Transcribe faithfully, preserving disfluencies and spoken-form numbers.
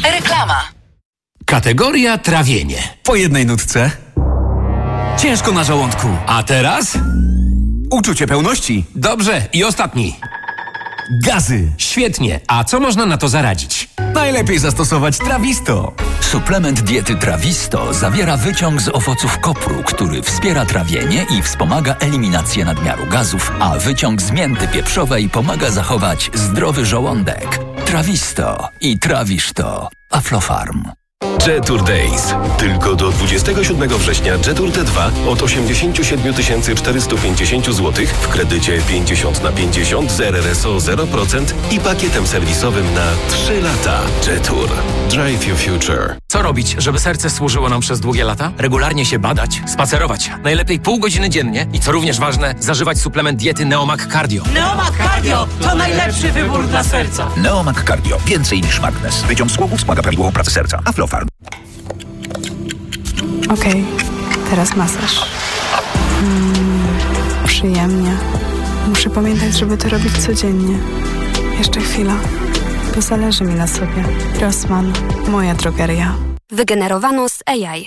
Reklama. Kategoria trawienie. Po jednej nutce. Ciężko na żołądku. A teraz? Uczucie pełności. Dobrze. I ostatni. Gazy. Świetnie. A co można na to zaradzić? Najlepiej zastosować Trawisto. Suplement diety Trawisto zawiera wyciąg z owoców kopru, który wspiera trawienie i wspomaga eliminację nadmiaru gazów, a wyciąg z mięty pieprzowej pomaga zachować zdrowy żołądek. Trawisto i trawisz to. Aflofarm. Jetour Days. Tylko do dwudziestego siódmego września Jetour T dwa od osiemdziesiąt siedem tysięcy czterysta pięćdziesiąt złotych w kredycie pięćdziesiąt na pięćdziesiąt z R R S O zero procent i pakietem serwisowym na trzy lata. Jetour. Drive your future. Co robić, żeby serce służyło nam przez długie lata? Regularnie się badać, spacerować. Najlepiej pół godziny dziennie i co również ważne, zażywać suplement diety Neomag Cardio. Neomag Cardio to najlepszy wybór dla serca. Neomag Cardio. Więcej niż magnes. Wyciąg z głowy wspomaga prawidłową pracę serca. Aflofarm. Okej, teraz masaż. Mm, przyjemnie. Muszę pamiętać, żeby to robić codziennie. Jeszcze chwila, bo zależy mi na sobie. Rossmann, moja drogeria. Wygenerowano z A I.